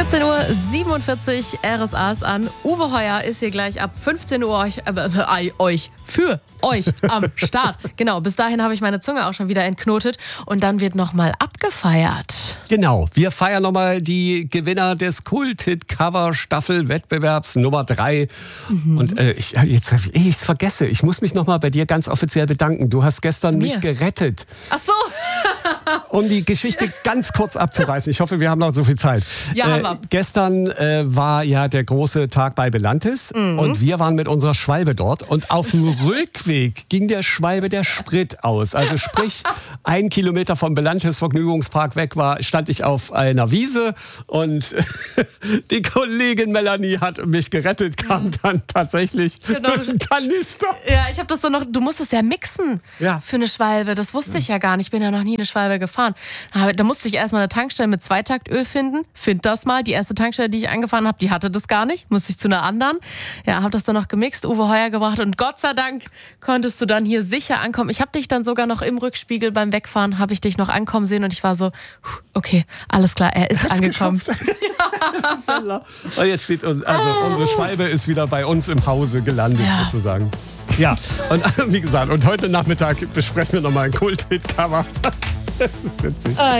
14:47 Uhr, RSA ist an. Uwe Heuer ist hier gleich ab 15 Uhr für euch am Start. Genau, bis dahin habe ich meine Zunge auch schon wieder entknotet und dann wird nochmal abgefeiert. Genau, wir feiern nochmal die Gewinner des Kulthit-Cover-Staffel-Wettbewerbs Nummer 3. Und jetzt ich es vergesse, ich muss mich nochmal bei dir ganz offiziell bedanken. Du hast gestern mich gerettet. Ach so. Um die Geschichte ganz kurz abzureißen. Ich hoffe, wir haben noch so viel Zeit. Ja, haben wir. Gestern war ja der große Tag bei Belantis und wir waren mit unserer Schwalbe dort. Und auf dem Rückweg ging der Schwalbe der Sprit aus. Also sprich, 1 Kilometer vom Belantis Vergnügungspark weg stand ich auf einer Wiese und die Kollegin Melanie hat mich gerettet, kam dann tatsächlich mit einem Kanister. Ja, ich habe das so noch, du musst es ja mixen für eine Schwalbe. Das wusste ich ja gar nicht. Ich bin ja noch nie eine Schwalbe gefahren. Da musste ich erstmal eine Tankstelle mit Zweitaktöl finden. Find das mal. Die erste Tankstelle, die ich angefahren habe, die hatte das gar nicht. Musste ich zu einer anderen. Ja, habe das dann noch gemixt, Uwe Heuer gebracht und Gott sei Dank konntest du dann hier sicher ankommen. Ich habe dich dann sogar noch im Rückspiegel beim Wegfahren, habe ich dich noch ankommen sehen und ich war so, okay, alles klar, er ist angekommen. Und jetzt steht unsere Schwalbe ist wieder bei uns im Hause gelandet sozusagen. Ja, und wie gesagt, und heute Nachmittag besprechen wir nochmal ein Kulthit-Cover. Das ist witzig.